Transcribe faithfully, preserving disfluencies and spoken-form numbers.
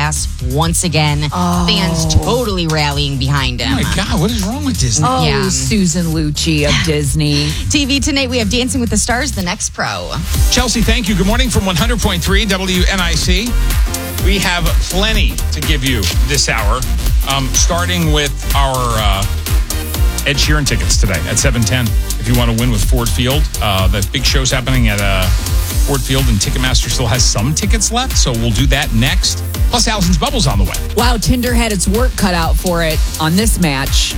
glass once again. Oh. Fans totally rallying behind him. Oh, my God. What is wrong with Disney? Oh, Yeah. Susan Lucci of Disney. T V tonight, we have Dancing with the Stars, The Next Pro. Chelsea, thank you. Good morning from one hundred point three W N I C. We have plenty to give you this hour, um, starting with our uh, Ed Sheeran tickets today at seven ten. If you want to win with Ford Field, uh, that big show's happening at uh, Ford Field, and Ticketmaster still has some tickets left, so we'll do that next. Plus, Allison's Bubbles on the way. Wow, Tinder had its work cut out for it on this match.